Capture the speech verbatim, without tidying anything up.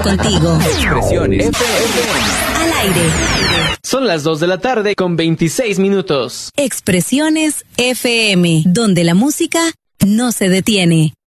contigo. Expresiones F M. Al aire. Son las dos de la tarde con veintiséis minutos. Expresiones F M, donde la música no se detiene.